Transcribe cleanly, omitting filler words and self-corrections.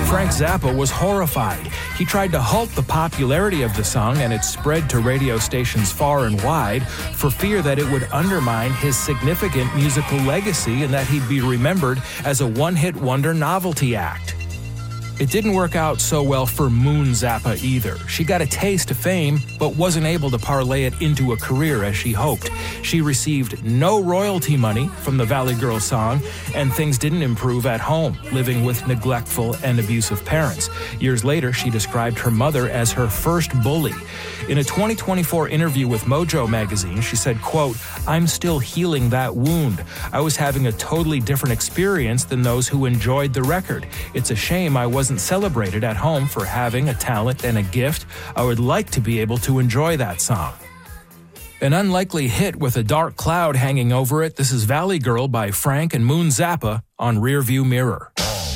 Frank Zappa was horrified. He tried to halt the popularity of the song and its spread to radio stations far and wide for fear that it would undermine his significant musical legacy and that he'd be remembered as a one-hit wonder novelty act. It didn't work out so well for Moon Zappa either. She got a taste of fame, but wasn't able to parlay it into a career as she hoped. She received no royalty money from the Valley Girl song, and things didn't improve at home, living with neglectful and abusive parents. Years later, she described her mother as her first bully. In a 2024 interview with Mojo magazine, she said, quote, "I'm still healing that wound. I was having a totally different experience than those who enjoyed the record. It's a shame I wasn't celebrated at home for having a talent and a gift. I would like to be able to enjoy that song." An unlikely hit with a dark cloud hanging over it, this is Valley Girl by Frank and Moon Zappa on Rearview Mirror.